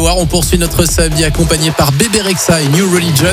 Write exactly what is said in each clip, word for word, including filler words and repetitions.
Loire. On poursuit notre samedi accompagné par Bébé Rexha et New Religion.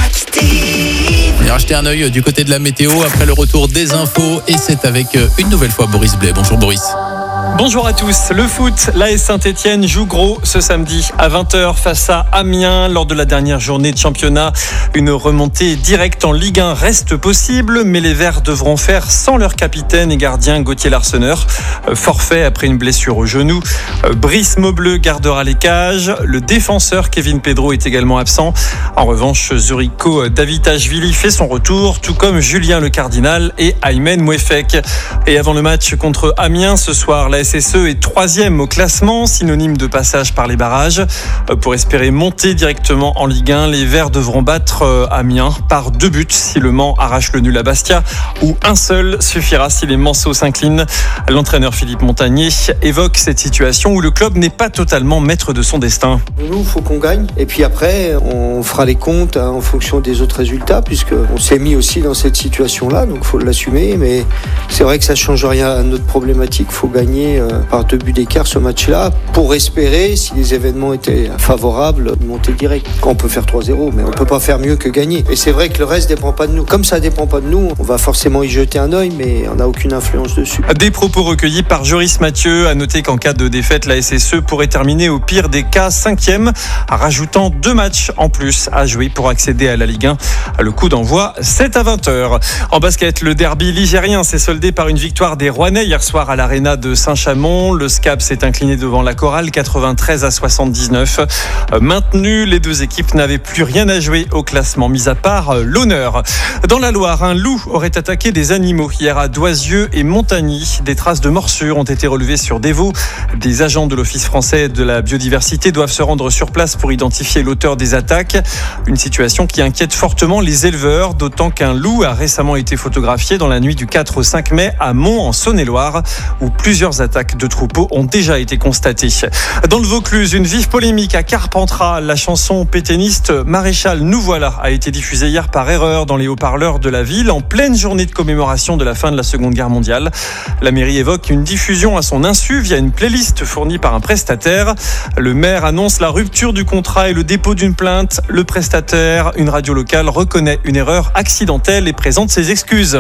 On ira jeter un œil du côté de la météo après le retour des infos. Et c'est avec une nouvelle fois Boris Blais. Bonjour Boris. Bonjour à tous. Le foot, l'A S Saint-Etienne joue gros ce samedi à vingt heures face à Amiens lors de la dernière journée de championnat. Une remontée directe en Ligue un reste possible, mais les Verts devront faire sans leur capitaine et gardien Gauthier Larseneur. Forfait après une blessure au genou. Brice Maubleu gardera les cages. Le défenseur Kevin Pedro est également absent. En revanche, Zurico Davitashvili fait son retour, tout comme Julien Le Cardinal et Aymen Mouefek. Et avant le match contre Amiens ce soir, la S S E est troisième au classement, synonyme de passage par les barrages. Pour espérer monter directement en Ligue un, les Verts devront battre Amiens par deux buts si le Mans arrache le nul à Bastia, ou un seul suffira si les Manceaux s'inclinent. L'entraîneur Philippe Montagnier évoque cette situation où le club n'est pas totalement maître de son destin. Nous, il faut qu'on gagne. Et puis après, on fera les comptes hein, en fonction des autres résultats, puisqu'on s'est mis aussi dans cette situation-là, donc il faut l'assumer. Mais c'est vrai que ça ne change rien à notre problématique. Il faut gagner euh, par deux buts d'écart ce match-là pour espérer, si les événements étaient favorables, monter direct. On peut faire trois zéro, mais on ne peut pas faire mieux que gagner. Et c'est vrai que le reste ne dépend pas de nous. Comme ça ne dépend pas de nous, on va forcément y jeter un œil, mais on n'a aucune influence dessus. Des propos recueillis par Joris Mathieu. À noter qu'en cas de défaite, la S S E pourrait terminer au pire des cas cinquième, rajoutant deux matchs en plus à jouer pour accéder à la Ligue un. Le coup d'envoi, c'est à vingt heures. En basket, le derby ligérien s'est soldé par une victoire des Rouennais hier soir à l'Arena de Saint-Chamond. Le S C A P s'est incliné devant la Chorale, quatre-vingt-treize à soixante-dix-neuf. Maintenu, les deux équipes n'avaient plus rien à jouer au classement, mis à part l'honneur. Dans la Loire, un loup aurait attaqué des animaux hier à Doisieux et Montagny. Des traces de morsures ont été relevées sur des veaux. Des agents de l'Office français de la biodiversité doivent se rendre sur place pour identifier l'auteur des attaques. Une situation qui inquiète fortement les éleveurs, d'autant qu'un loup a récemment été photographié dans la nuit du quatre au cinq mai à Mont en Saône-et-Loire, où plusieurs attaques de troupeaux ont déjà été constatées. Dans le Vaucluse, une vive polémique à Carpentras. La chanson pétainiste Maréchal nous voilà a été diffusée hier par erreur dans les haut-parleurs de la ville en pleine journée de commémoration de la fin de la Seconde Guerre mondiale. La mairie évoque une diffusion à son insu via une playlist fournie par un prestataire. Le maire annonce la rupture du contrat et le dépôt d'une plainte. Le prestataire, une radio locale, reconnaît une erreur accidentelle et présente ses excuses.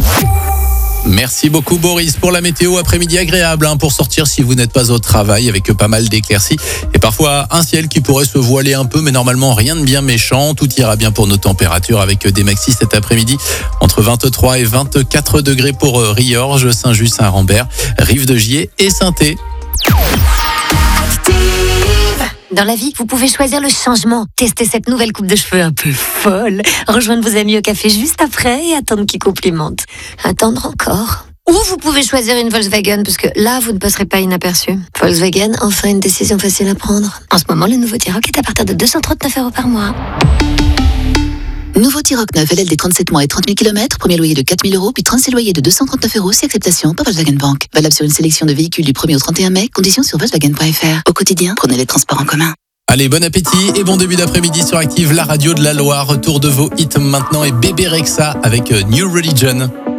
Merci beaucoup Boris pour la météo. Après-midi agréable hein, pour sortir si vous n'êtes pas au travail, avec pas mal d'éclaircies et parfois un ciel qui pourrait se voiler un peu, mais normalement rien de bien méchant. Tout ira bien pour nos températures avec des maxis cet après-midi entre vingt-trois et vingt-quatre degrés pour Riorges, Saint-Just, Saint-Rambert, Rive-de-Gier et Saint-Thé. Dans la vie, vous pouvez choisir le changement. Tester cette nouvelle coupe de cheveux un peu folle. Rejoindre vos amis au café juste après et attendre qu'ils complimentent. Attendre encore. Ou vous pouvez choisir une Volkswagen, parce que là, vous ne passerez pas inaperçu. Volkswagen, enfin une décision facile à prendre. En ce moment, le nouveau T-Roc est à partir de deux cent trente-neuf euros par mois. Nouveau T-Roc neuf, L L D trente-sept mois et trente mille kilomètres, premier loyer de quatre mille euros, puis trente-six loyers de deux cent trente-neuf euros, si acceptation par Volkswagen Bank. Valable sur une sélection de véhicules du premier au trente et un mai, conditions sur Volkswagen point F R. Au quotidien, prenez les transports en commun. Allez, bon appétit et bon début d'après-midi sur Active, la radio de la Loire. Retour de vos hits maintenant et Bébé Rexha avec New Religion.